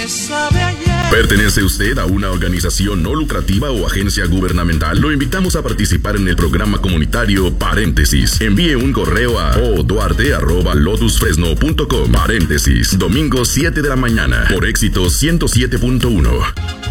me sabe ayer. ¿Pertenece usted a una organización no lucrativa o agencia gubernamental? Lo invitamos a participar en el programa comunitario Paréntesis. Envíe un correo a oduarte@lotusfresno.com. Paréntesis, domingo 7 de la mañana, por Éxito 107.1.